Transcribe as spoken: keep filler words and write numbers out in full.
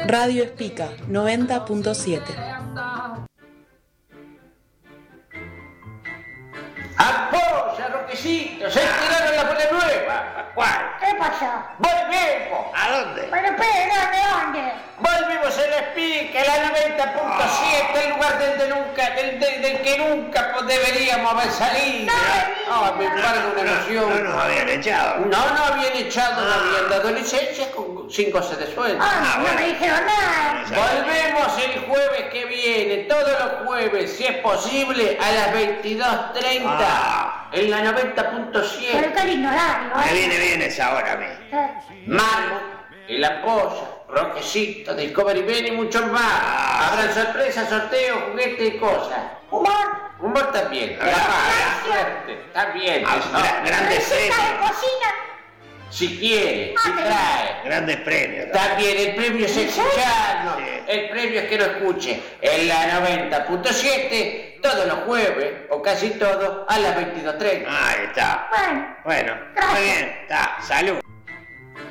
Radio Espica noventa punto siete. ¡Apoya, Roquecito! ¡Se tiraron la bola nueva! ¿Cuál? ¿Qué pasó? ¡Volvemos! ¿A dónde? Pero espera, ¿de dónde? Volvimos a la Espica, la noventa punto siete, el lugar del, de nunca, del, del, del que nunca pues, deberíamos haber salido. No, oh, me parece una emoción. No nos habían echado. No, no habían echado, no habían dado licencia con sin cosas de sueldo. Ah, no me dijeron nada. Volvemos el jueves que viene, todos los jueves, si es posible, a las veintidós treinta, Ah. en la noventa punto siete. Pero qué lindo horario, Me ¿eh? viene bien esa hora a mí. Eh, Marmot, El Ampolla, Roquecito, Discovery Ben y muchos más. Ah. Habrán sorpresas, sorteos, juguetes y cosas. Humor. Humor también. Ah, La suerte, también. Ah, ¿no? gra- grandes Receta de premios. cocina. Si quiere, si Ah, trae. Grandes premios. También el premio es escucharnos. Sí. El premio es que lo escuche en la noventa punto siete todos los jueves, o casi todos, a las veintidós treinta. Ahí está. Bueno. Bueno, Gracias. muy bien. Está. Salud.